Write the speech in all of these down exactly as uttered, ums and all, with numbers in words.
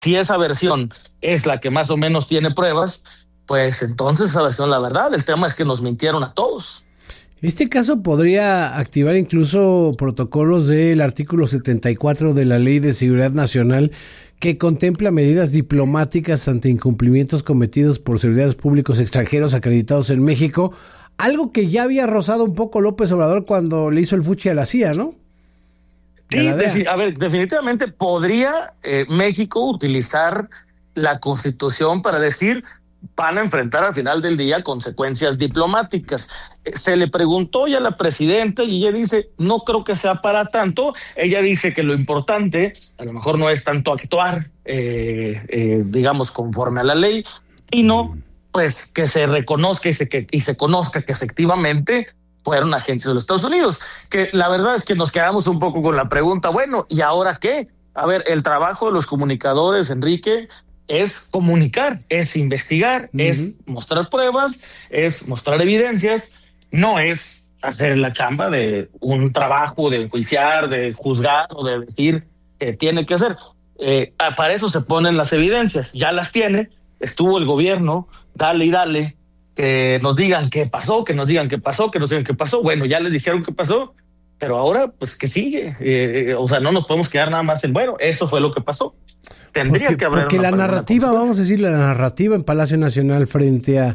Si esa versión es la que más o menos tiene pruebas, pues entonces esa versión la verdad. El tema es que nos mintieron a todos. Este caso podría activar incluso protocolos del artículo setenta y cuatro de la Ley de Seguridad Nacional, que contempla medidas diplomáticas ante incumplimientos cometidos por servidores públicos extranjeros acreditados en México, algo que ya había rozado un poco López Obrador cuando le hizo el fuchi a la C I A, ¿no? Sí, defi- a ver, definitivamente podría eh, México utilizar la Constitución para decir van a enfrentar al final del día consecuencias diplomáticas. Eh, se le preguntó ya a la presidenta y ella dice, no creo que sea para tanto. Ella dice que lo importante a lo mejor no es tanto actuar, eh, eh, digamos, conforme a la ley, sino pues que se reconozca y se, que, y se conozca que efectivamente fueron agentes de los Estados Unidos. Que la verdad es que nos quedamos un poco con la pregunta, bueno, ¿y ahora qué? A ver, el trabajo de los comunicadores, Enrique, es comunicar, es investigar, uh-huh. es mostrar pruebas, es mostrar evidencias, no es hacer la chamba de un trabajo de enjuiciar, de juzgar o de decir que tiene que hacer. Eh, para eso se ponen las evidencias, ya las tiene, estuvo el gobierno, dale y dale, que nos digan qué pasó, que nos digan qué pasó, que nos digan qué pasó. Bueno, ya les dijeron qué pasó, pero ahora, pues, ¿qué sigue? Eh, o sea, no nos podemos quedar nada más en, bueno, eso fue lo que pasó. Tendría porque, que haber porque la narrativa, vamos a decir, la narrativa en Palacio Nacional frente a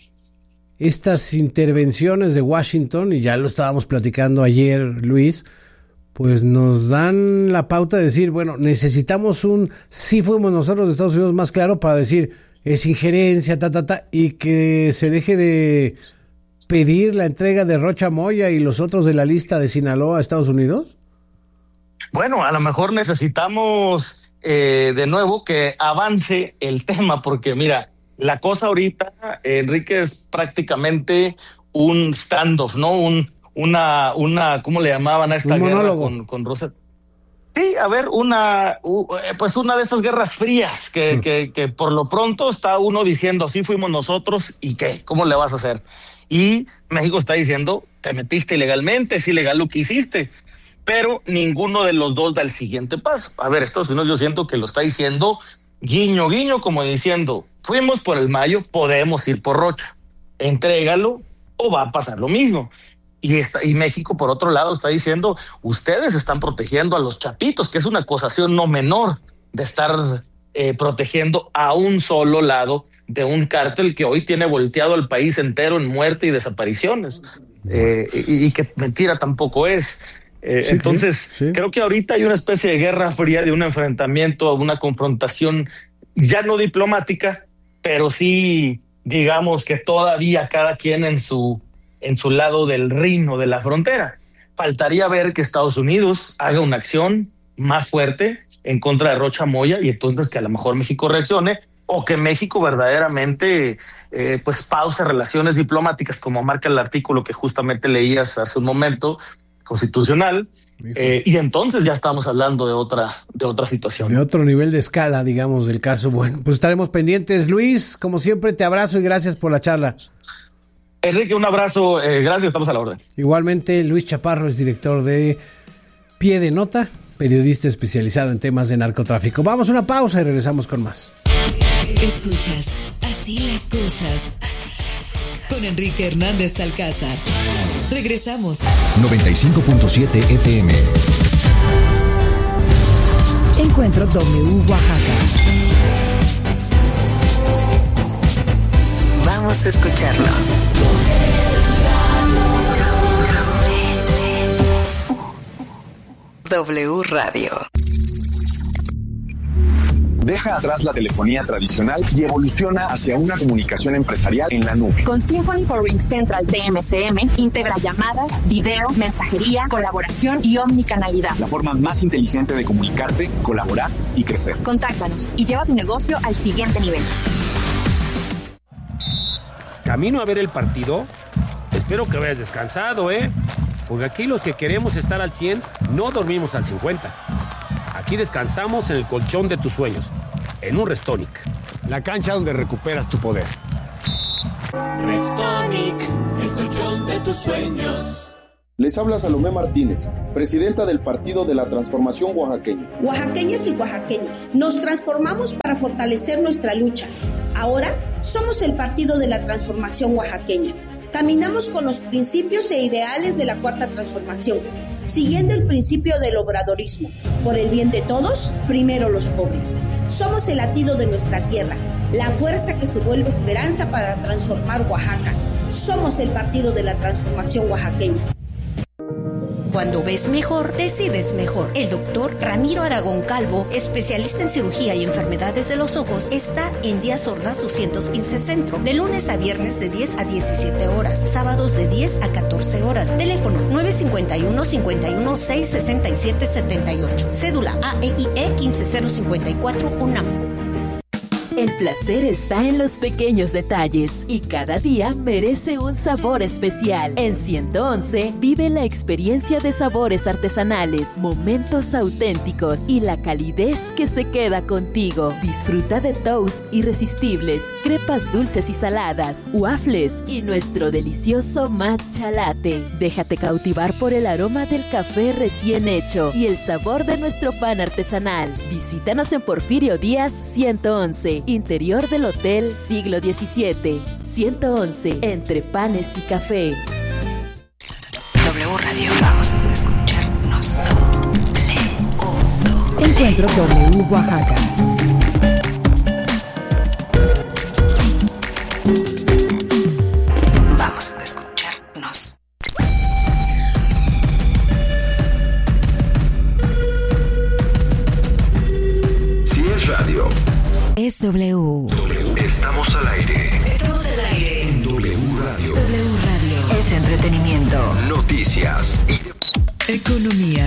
estas intervenciones de Washington, y ya lo estábamos platicando ayer, Luis, pues nos dan la pauta de decir, bueno, necesitamos un sí fuimos nosotros de Estados Unidos más claro para decir es injerencia, ta, ta, ta, y que se deje de pedir la entrega de Rocha Moya y los otros de la lista de Sinaloa a Estados Unidos. Bueno, a lo mejor necesitamos eh, de nuevo que avance el tema, porque mira, la cosa ahorita, eh, Enrique, es prácticamente un standoff, ¿no? Un una, una, ¿cómo le llamaban a esta un guerra monólogo con, con Rosa? Sí, a ver, una, uh, pues una de estas guerras frías que, mm. que, que por lo pronto está uno diciendo, sí fuimos nosotros, ¿y qué? ¿Cómo le vas a hacer? Y México está diciendo, te metiste ilegalmente, es ilegal lo que hiciste, pero ninguno de los dos da el siguiente paso. A ver, Estados Unidos yo siento que lo está diciendo guiño, guiño, como diciendo, fuimos por el Mayo, podemos ir por Rocha, entrégalo o va a pasar lo mismo. Y, está, y México, por otro lado, está diciendo, ustedes están protegiendo a los chapitos, que es una acusación no menor de estar eh, protegiendo a un solo lado de un cártel que hoy tiene volteado al país entero en muerte y desapariciones. Eh, y, y que mentira tampoco es. Eh, sí, entonces, sí. creo que ahorita hay una especie de guerra fría, de un enfrentamiento, una confrontación ya no diplomática, pero sí, digamos que todavía cada quien en su en su lado del rin o de la frontera. Faltaría ver que Estados Unidos haga una acción más fuerte en contra de Rocha Moya y entonces que a lo mejor México reaccione, o que México verdaderamente eh, pues pause relaciones diplomáticas, como marca el artículo que justamente leías hace un momento, constitucional, eh, y entonces ya estamos hablando de otra, de otra situación. De otro nivel de escala, digamos, del caso. Bueno, pues estaremos pendientes. Luis, como siempre, te abrazo y gracias por la charla. Enrique, un abrazo, eh, gracias, estamos a la orden. Igualmente, Luis Chaparro es director de Pie de Nota, periodista especializado en temas de narcotráfico. Vamos a una pausa y regresamos con más. Escuchas Así las cosas, así las cosas, con Enrique Hernández Alcázar. Regresamos. noventa y cinco punto siete F M. Encuentro W Oaxaca. Vamos a escucharlos. W Radio. Deja atrás la telefonía tradicional y evoluciona hacia una comunicación empresarial en la nube. Con Symphony for RingCentral T M C M integra llamadas, video, mensajería, colaboración y omnicanalidad. La forma más inteligente de comunicarte, colaborar y crecer. Contáctanos y lleva tu negocio al siguiente nivel. ¿Camino a ver el partido? Espero que vayas descansado, ¿eh? Porque aquí los que queremos estar al cien no dormimos al cincuenta. Aquí descansamos en el colchón de tus sueños, en un Restonic. La cancha donde recuperas tu poder. Restonic, el colchón de tus sueños. Les habla Salomé Martínez, presidenta del Partido de la Transformación Oaxaqueña. Oaxaqueñas y oaxaqueños, nos transformamos para fortalecer nuestra lucha. Ahora somos el Partido de la Transformación Oaxaqueña. Caminamos con los principios e ideales de la Cuarta Transformación, siguiendo el principio del obradorismo. Por el bien de todos, primero los pobres. Somos el latido de nuestra tierra, la fuerza que se vuelve esperanza para transformar Oaxaca. Somos el Partido de la Transformación Oaxaqueña. Cuando ves mejor, decides mejor. El doctor Ramiro Aragón Calvo, especialista en cirugía y enfermedades de los ojos, está en Díaz Ordaz doscientos quince Centro, de lunes a viernes de diez a diecisiete horas, sábados de diez a catorce horas. Teléfono nueve cinco uno, cinco uno seis, seis siete siete ocho. Cédula A E I E uno cinco cero cinco cuatro UNAM. El placer está en los pequeños detalles y cada día merece un sabor especial. En ciento once vive la experiencia de sabores artesanales, momentos auténticos y la calidez que se queda contigo. Disfruta de toast irresistibles, crepas dulces y saladas, waffles y nuestro delicioso matcha latte. Déjate cautivar por el aroma del café recién hecho y el sabor de nuestro pan artesanal. Visítanos en Porfirio Díaz ciento once. Interior del Hotel Siglo diecisiete. ciento once, entre panes y café. W Radio, vamos a escucharnos. W. Encuentro W Oaxaca. Vamos a escucharnos. Si es radio, es W. Estamos al aire. Estamos al aire. En W Radio. W Radio. Es entretenimiento. Noticias. Y... Economía.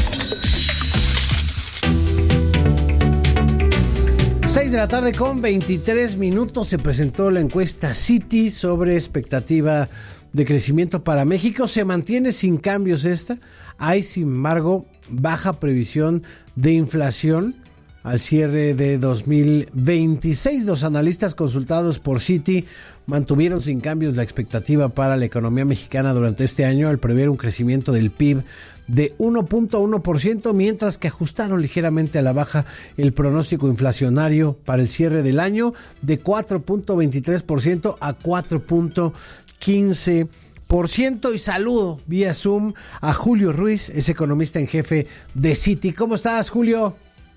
seis de la tarde con veintitrés minutos se presentó la encuesta Citi sobre expectativa de crecimiento para México. Se mantiene sin cambios esta. Hay, sin embargo, baja previsión de inflación al cierre de dos mil veintiséis. Los analistas consultados por Citi mantuvieron sin cambios la expectativa para la economía mexicana durante este año al prever un crecimiento del P I B de uno punto uno por ciento, mientras que ajustaron ligeramente a la baja el pronóstico inflacionario para el cierre del año de cuatro punto veintitrés por ciento a cuatro punto quince por ciento. Y saludo vía Zoom a Julio Ruiz, es economista en jefe de Citi. ¿Cómo estás, Julio?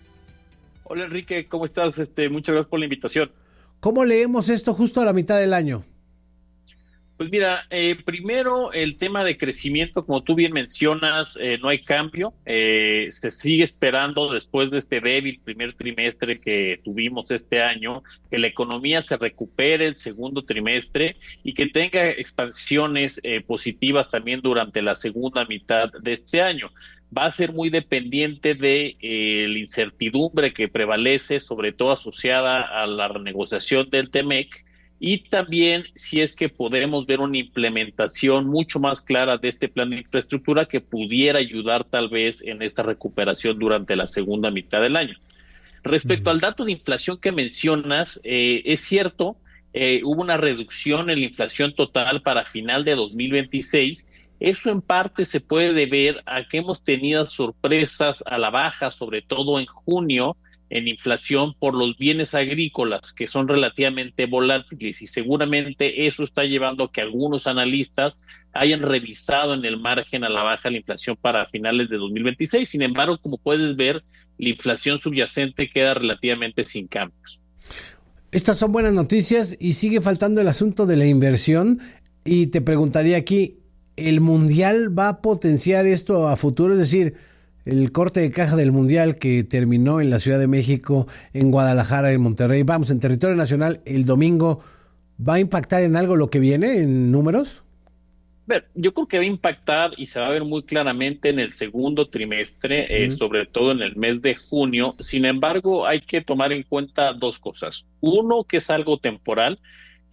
Hola Enrique, ¿cómo estás? Este, muchas gracias por la invitación. ¿Cómo leemos esto justo a la mitad del año? Pues mira, eh, primero el tema de crecimiento, como tú bien mencionas, eh, no hay cambio. Eh, se sigue esperando después de este débil primer trimestre que tuvimos este año, que la economía se recupere el segundo trimestre y que tenga expansiones eh, positivas también durante la segunda mitad de este año. Va a ser muy dependiente de eh, la incertidumbre que prevalece, sobre todo asociada a la renegociación del T-MEC, y también si es que podemos ver una implementación mucho más clara de este plan de infraestructura que pudiera ayudar tal vez en esta recuperación durante la segunda mitad del año. Respecto uh-huh. al dato de inflación que mencionas, eh, es cierto, eh, hubo una reducción en la inflación total para final de dos mil veintiséis. Eso en parte se puede deber a que hemos tenido sorpresas a la baja, sobre todo en junio, en inflación por los bienes agrícolas, que son relativamente volátiles, y seguramente eso está llevando a que algunos analistas hayan revisado en el margen a la baja la inflación para finales de dos mil veintiséis. Sin embargo, como puedes ver, la inflación subyacente queda relativamente sin cambios. Estas son buenas noticias y sigue faltando el asunto de la inversión. Y te preguntaría aquí, ¿el Mundial va a potenciar esto a futuro? Es decir, el corte de caja del Mundial que terminó en la Ciudad de México, en Guadalajara, en Monterrey, vamos, en territorio nacional el domingo, ¿va a impactar en algo lo que viene, en números? Ver, yo creo que va a impactar y se va a ver muy claramente en el segundo trimestre, eh, uh-huh. sobre todo en el mes de junio. Sin embargo, hay que tomar en cuenta dos cosas. Uno, que es algo temporal.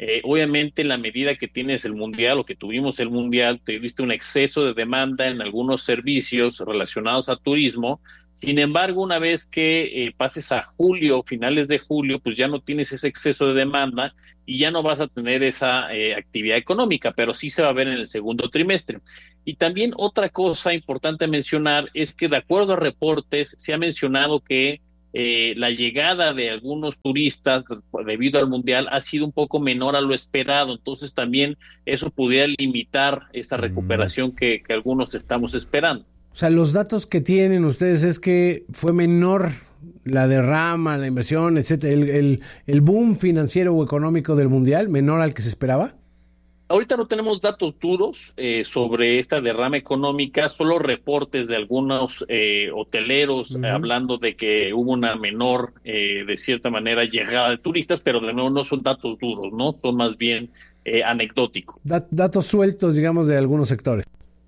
Eh, obviamente, en la medida que tienes el mundial o que tuvimos el mundial, tuviste un exceso de demanda en algunos servicios relacionados a turismo. Sin embargo, una vez que eh, pases a julio, finales de julio, pues ya no tienes ese exceso de demanda y ya no vas a tener esa eh, actividad económica, pero sí se va a ver en el segundo trimestre. Y también otra cosa importante a mencionar es que, de acuerdo a reportes, se ha mencionado que Eh, la llegada de algunos turistas debido al mundial ha sido un poco menor a lo esperado, entonces también eso pudiera limitar esa recuperación que, que algunos estamos esperando. O sea, los datos que tienen ustedes es que fue menor la derrama, la inversión, etcétera, el, el, el boom financiero o económico del mundial, menor al que se esperaba. Ahorita no tenemos datos duros eh, sobre esta derrama económica, solo reportes de algunos eh, hoteleros uh-huh. eh, hablando de que hubo una menor, eh, de cierta manera, llegada de turistas, pero de nuevo no son datos duros, ¿no? Son más bien eh, anecdóticos. Dat- datos sueltos, digamos, de algunos sectores.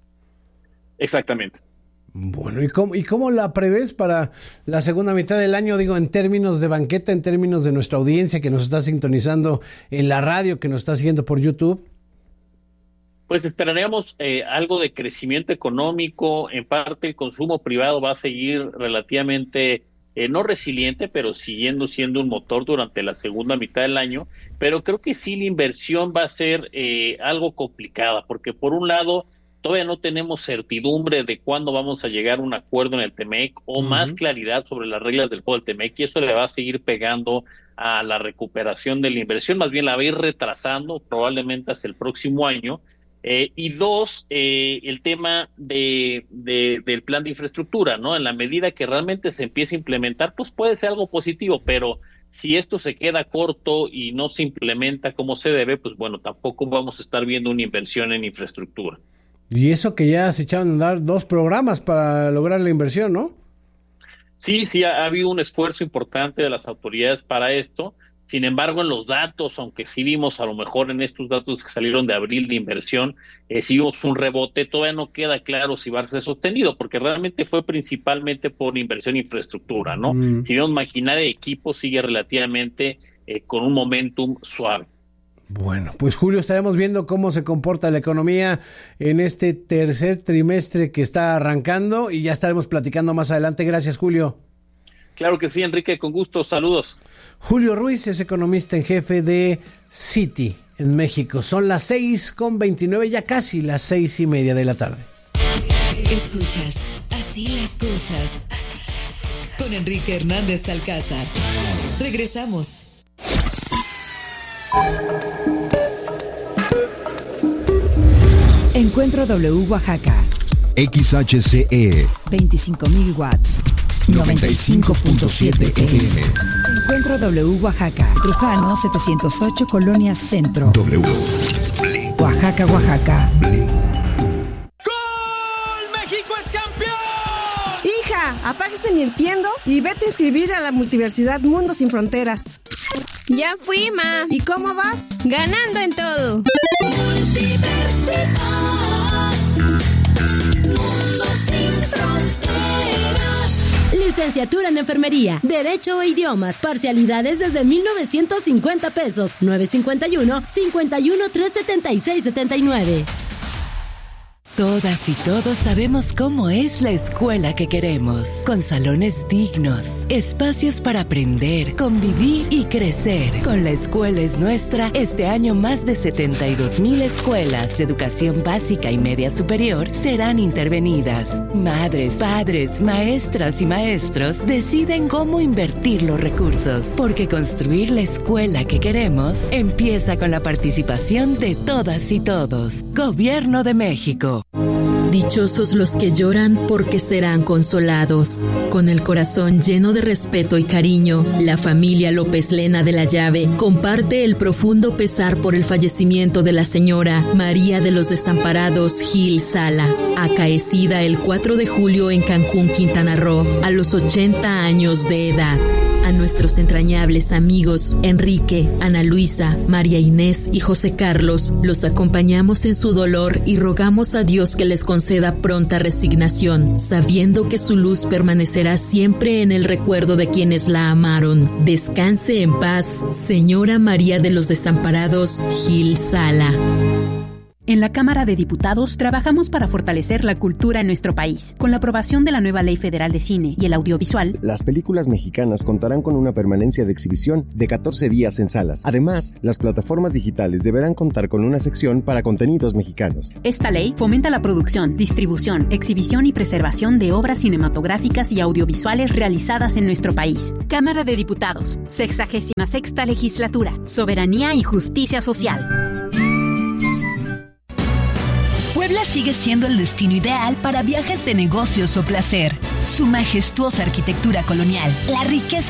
Exactamente. Bueno, ¿y cómo, ¿y cómo la prevés para la segunda mitad del año? Digo, en términos de banqueta, en términos de nuestra audiencia que nos está sintonizando en la radio, que nos está siguiendo por YouTube. Pues esperaríamos eh, algo de crecimiento económico. En parte el consumo privado va a seguir relativamente, eh, no resiliente, pero siguiendo siendo un motor durante la segunda mitad del año. Pero creo que sí la inversión va a ser eh, algo complicada, porque por un lado todavía no tenemos certidumbre de cuándo vamos a llegar a un acuerdo en el T M E C o uh-huh. más claridad sobre las reglas del juego del T M E C, y eso le va a seguir pegando a la recuperación de la inversión, más bien la va a ir retrasando probablemente hasta el próximo año. Eh, y dos, eh, el tema de, de del plan de infraestructura, ¿no? En la medida que realmente se empiece a implementar, pues puede ser algo positivo, pero si esto se queda corto y no se implementa como se debe, pues bueno, tampoco vamos a estar viendo una inversión en infraestructura. Y eso que ya se echaron a andar dos programas para lograr la inversión, ¿no? Sí, sí, ha, ha habido un esfuerzo importante de las autoridades para esto. Sin embargo, en los datos, aunque sí vimos a lo mejor en estos datos que salieron de abril de inversión, eh, sí vimos un rebote, todavía no queda claro si va a ser sostenido, porque realmente fue principalmente por inversión en infraestructura, ¿no? Mm. Si vemos maquinaria de equipo, sigue relativamente eh, con un momentum suave. Bueno, pues Julio, estaremos viendo cómo se comporta la economía en este tercer trimestre que está arrancando y ya estaremos platicando más adelante. Gracias, Julio. Claro que sí, Enrique, con gusto, saludos. Julio Ruiz es economista en jefe de Citi en México. Son las seis con veintinueve, ya casi las seis y media de la tarde. Escuchas Así las cosas, así las cosas, con Enrique Hernández Alcázar. Regresamos. Encuentro W Oaxaca. X H C E. veinticinco mil watts. noventa y cinco punto siete F M. Encuentro W Oaxaca. Trujano setecientos ocho, Colonia Centro. W. Oaxaca, Oaxaca. ¡Gol! ¡México es campeón! Hija, apaga ese Nintendo y vete a inscribir a la Multiversidad Mundo Sin Fronteras. Ya fui, ma. ¿Y cómo vas? Ganando en todo. Multiversidad. Mundo Sin Fronteras. Licenciatura en Enfermería, Derecho e Idiomas, parcialidades desde mil novecientos cincuenta pesos, nueve cinco uno, cinco uno, tres siete seis, siete nueve. Todas y todos sabemos cómo es la escuela que queremos, con salones dignos, espacios para aprender, convivir y crecer. Con La Escuela es Nuestra, este año más de setenta y dos mil escuelas de educación básica y media superior serán intervenidas. Madres, padres, maestras y maestros deciden cómo invertir los recursos, porque construir la escuela que queremos empieza con la participación de todas y todos. Gobierno de México. Dichosos los que lloran porque serán consolados. Con el corazón lleno de respeto y cariño, la familia López Lena de la Llave comparte el profundo pesar por el fallecimiento de la señora María de los Desamparados Gil Sala, acaecida el cuatro de julio en Cancún, Quintana Roo, a los ochenta años de edad. A nuestros entrañables amigos Enrique, Ana Luisa, María Inés y José Carlos, los acompañamos en su dolor y rogamos a Dios que les conceda pronta resignación, sabiendo que su luz permanecerá siempre en el recuerdo de quienes la amaron. Descanse en paz, Señora María de los Desamparados Gil Sala. En la Cámara de Diputados trabajamos para fortalecer la cultura en nuestro país. Con la aprobación de la nueva Ley Federal de Cine y el Audiovisual, las películas mexicanas contarán con una permanencia de exhibición de catorce días en salas. Además, las plataformas digitales deberán contar con una sección para contenidos mexicanos. Esta ley fomenta la producción, distribución, exhibición y preservación de obras cinematográficas y audiovisuales realizadas en nuestro país. Cámara de Diputados, sexagésima sexta Legislatura, Soberanía y Justicia Social. Puebla sigue siendo el destino ideal para viajes de negocios o placer. Su majestuosa arquitectura colonial, la riqueza